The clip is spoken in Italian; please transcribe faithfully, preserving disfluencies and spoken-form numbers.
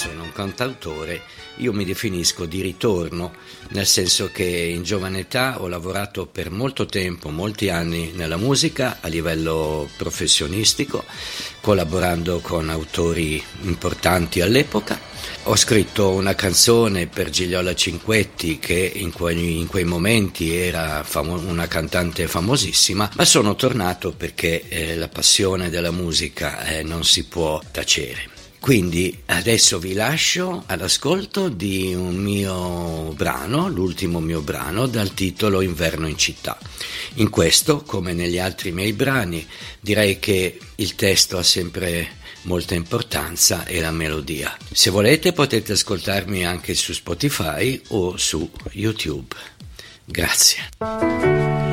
sono un cantautore, io mi definisco di ritorno, nel senso che in giovane età ho lavorato per molto tempo, molti anni nella musica a livello professionistico, collaborando con autori importanti all'epoca. Ho scritto una canzone per Gigliola Cinquetti che in quei, in quei momenti era famo- una cantante famosissima, ma sono tornato perché eh, la passione della musica eh, non si può tacere. Quindi adesso vi lascio all'ascolto di un mio brano, l'ultimo mio brano, dal titolo Inverno in città. In questo, come negli altri miei brani, direi che il testo ha sempre molta importanza e la melodia. Se volete potete ascoltarmi anche su Spotify o su YouTube. Grazie.